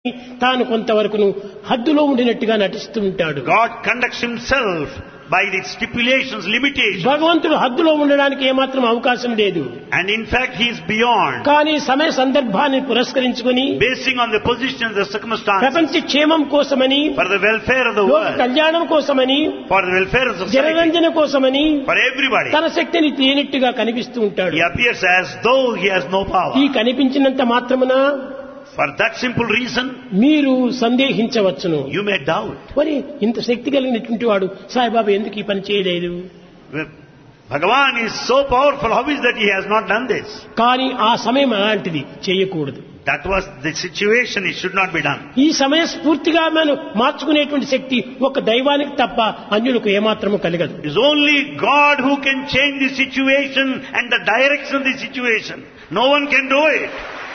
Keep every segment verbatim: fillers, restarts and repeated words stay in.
తాను కొంతవరకును హద్దులో ఉండినట్టుగా నటిస్తూ ఉంటాడు. God conducts himself by the stipulations, limitations. భగవంతుడు హద్దులో ఉండడానికి ఏమాత్రం అవకాశం లేదు. And in fact he is beyond. కానీ సమయ సందర్భాన్ని పురస్కరించుకొని Basing on the position, the circumstances, ప్రపంచ క్షేమం కోసమని, for the welfare of the లోక world, కళ్యాణం కోసమని, for the welfare of society, జనరంజన కోసమని for everybody, తన శక్తిని లేనట్టుగా కనిపిస్తూ ఉంటాడు. he appears as though he has no power. ఈ కనిపించినంత మాత్రమున For that simple reason, మీరు సందేహించవచ్చును. you may doubt. మరి ఇంత శక్తి కలిగినటువంటి వాడు సాయిబాబా ఎందుకు ఈ పని చేయలేదు? Bhagavan is so powerful, how is that he has not done this? కానీ ఆ సమయం అలాంటిది, చేయకూడదు. That was the situation, it should not be done. ఈ సమయ స్ఫూర్తిగా మనం మార్చుకునేటువంటి శక్తి ఒక దైవానికి తప్ప అన్యులకు ఏమాత్రము కలగదు. It is only God who can change the situation and the direction of the situation. No one can do it.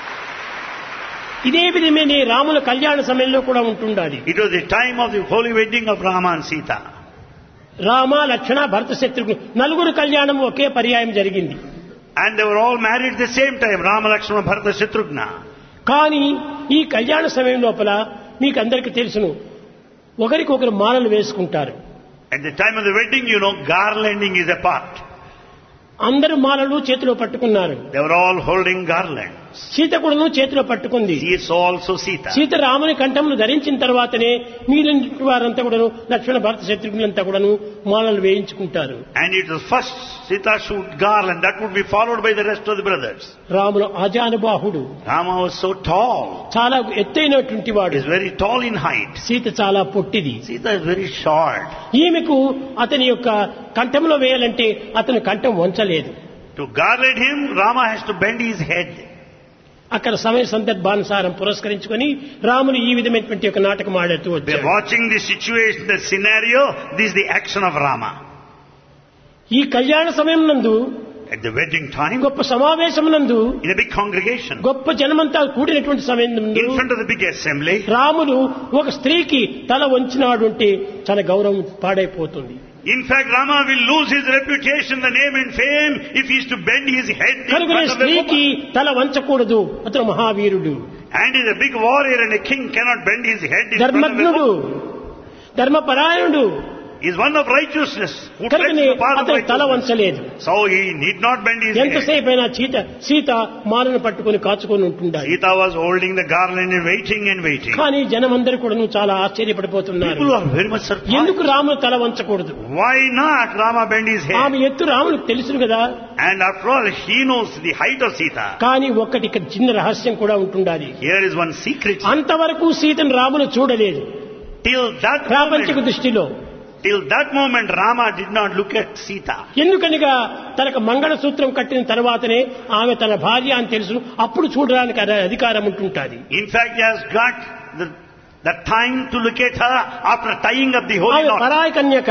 ఇదే విధమైన రాముల కళ్యాణ సమయంలో కూడా ఉంటుండాలి. It was the time of the holy wedding of Rama and Sita. Rama, లక్ష్మణ, భరత, శత్రుఘ్న నలుగురు కళ్యాణం ఒకే పర్యాయం జరిగింది. And they were all married at the same time, Rama, Lakshmana, Bharata, Shatrughna. కానీ ఈ కళ్యాణ సమయం లోపల మీకు అందరికీ తెలుసును, ఒకరికొకరు మాలలు వేసుకుంటారు. At the time of the wedding, you know, garlanding is a part. అందరూ మాలలు చేతిలో పట్టుకున్నారు. They were all holding garlands. Sita కూడాను చేతిలో పట్టుకుంది. She saw also Sita. Sita రాముని కంఠమును ధరించిన తర్వాతనే మిగిలిన వారంతా కూడాను లక్ష్మణ, భరత, శత్రుఘ్నులంతా కూడాను మాలలు వేయించుకుంటారు. And it was first Sita shoot garland, that would be followed by the rest of the brothers. రాముడు ఆజానుబాహుడు, Rama was so tall. చాలా ఎత్తైనటువంటి He వాడు. is very tall in height. Sita చాలా పొట్టిది. Sita is very short. ఈమెకు అతని యొక్క కంఠంలో వేయాలంటే అతని కంఠం వంచలేదు. To garland him, Rama has to bend his head. అక్కడ సమయ సందర్భానుసారం పురస్కరించుకొని రాముని ఈ విధమైనటువంటి ఒక నాటకం ఆడుతూ By వచ్చాడు. watching the situation, the scenario, this is the action of Rama. ఈ కళ్యాణ సమయం నందు, At the wedding time, గొప్ప సమావేశం నందు, in a big congregation, గొప్ప జనమంతా కూడినటువంటి సమయం నందు in front of the big assembly, రాముడు ఒక స్త్రీకి తల వంచినాడు అంటే తన గౌరవం పాడైపోతుంది. in fact, Rama will lose his reputation, the name and fame, if he is to bend his head in కనుక front of a స్త్రీకి woman. తల వంచకూడదు. అతను మహావీరుడు, And is a big warrior and a king cannot bend his head in front of a ధర్మజ్ఞుడు, woman. ధర్మపరాయణుడు. He is one of righteousness, who treads కనుకనే the path of అతను తల righteousness. వంచలేదు. So he need not bend his head. ఎంతసేపు అయినా సీత సీత మాలను పట్టుకొని కాచుకొని ఉంటుండాలి. Sita was holding the garland and waiting and waiting. కానీ జనమందరూ కూడా చాలా ఆశ్చర్యపడిపోతున్నారు. People are very much surprised. ఎందుకు రాముడు తల వంచకూడదు? Why not Rama bend his head? ఆమె ఎత్తు రామునికి తెలుసును కదా. And after all, he knows the height of Sita. కానీ ఒక్కటి ఇక్కడ చిన్న రహస్యం కూడా ఉంటుండాలి. Here is one secret. అంతవరకు సీతను రాముడు చూడలేదు. Till that ప్రాపంచిక moment, దృష్టిలో till that moment, Rama did not look at Sita. ఎందుకనగా తనకు మంగళసూత్రం కట్టిన తర్వాతనే ఆమె తన భార్య అని తెలుసు, అప్పుడు చూడడానికి అదే అధికారం ఉంటుంటాది. In fact, he has got the, the time to look at her after tying up the holy ఆమె knot. పరాయి కన్యక.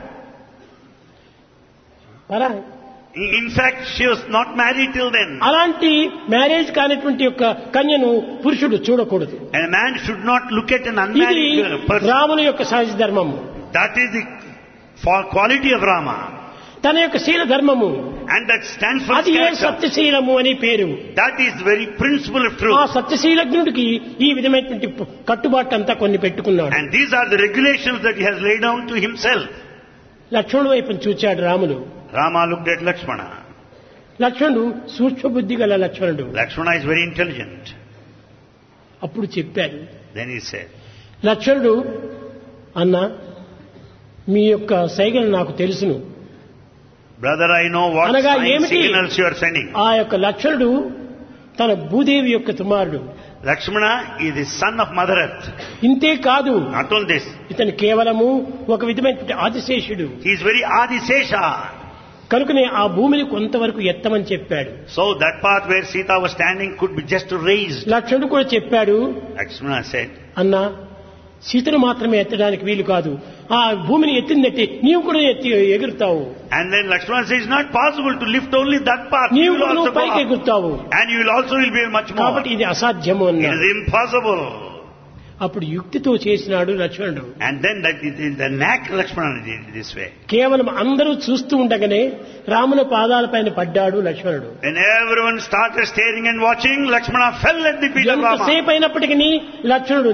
పరాయి In fact, she was not married till then. అలాంటి మ్యారేజ్ కానిటువంటి యొక్క కన్యను పురుషుడు చూడకూడదు. And a man should not look at an ఇది unmarried girl, person. రాముని యొక్క సహజ ధర్మము, That is the for quality of Rama. తన యొక్క శీల ధర్మము. And that stands for his అది ఏ character. సత్యశీలము అని పేరు. That is the very principle of ఆ truth. సత్యశీలజ్ఞుడికి ఈ విధమైనటువంటి కట్టుబాటు అంతా కొన్ని పెట్టుకున్నాడు. And these are the regulations that he has laid down to himself. లక్ష్మణుడు వైపు చూచాడు రాముడు. Rama looked at Lakshmana. లక్ష్మణుడు సూక్ష్మ బుద్ధి గల లక్ష్మణుడు. Lakshmana is very intelligent. అప్పుడు చెప్పాడు, Then he said, లక్ష్మణుడు, అన్నా మీ యొక్క సైగలు నాకు తెలుసును. Brother, I know what అనగా sign ఏమిటి? signals you are sending. ఆ యొక్క లక్ష్మణుడు తన భూదేవి యొక్క కుమారుడు. Lakshmana is the son of Mother Earth. ఇంతే కాదు, Not only this, ఇతను కేవలము ఒక విధమైనటువంటి ఆదిశేషుడు. he is very Adisesha. కనుకనే ఆ భూమిని కొంతవరకు ఎత్తమని చెప్పాడు. So that part where Sita was standing could be just raised. లక్ష్మణుడు కూడా చెప్పాడు, Lakshmana said, అన్నా సీతను మాత్రమే ఎత్తడానికి వీలు కాదు, ఆ భూమిని ఎత్తిందంటే నీవు కూడా ఎత్తి ఎగురుతావు. and then Lakshmana says, it's not possible to lift only that part. You నీవు will కూడా also go పైకి up. ఎగురుతావు. And you will also will be much more. కాబట్టి ఇది అసాధ్యము It అన్నాడు. is impossible. అప్పుడు యుక్తితో చేసినాడు లక్ష్మణుడు. And then that is the knack Lakshmana did it this way. కేవలం అందరూ చూస్తూ ఉండగానే రాముల పాదాలపైన పడ్డాడు లక్ష్మణుడు. When everyone started staring and watching, Lakshmana fell at the feet of Rama. ఎంతసేపు అయినప్పటికీ లక్ష్మణుడు